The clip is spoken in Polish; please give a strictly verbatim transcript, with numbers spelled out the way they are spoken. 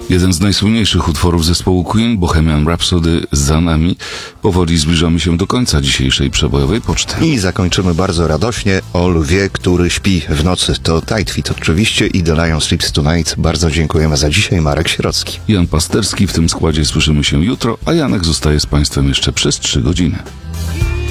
Jeden z najsłynniejszych utworów zespołu Queen, Bohemian Rhapsody, za nami. Powoli zbliżamy się do końca dzisiejszej przebojowej poczty. I zakończymy bardzo radośnie o lwie, który śpi w nocy. To Tight Fit oczywiście i The Lion Sleeps Tonight. Bardzo dziękujemy za dzisiaj. Marek Sierocki. Jan Pasterski. W tym składzie słyszymy się jutro, a Janek zostaje z Państwem jeszcze przez trzy godziny.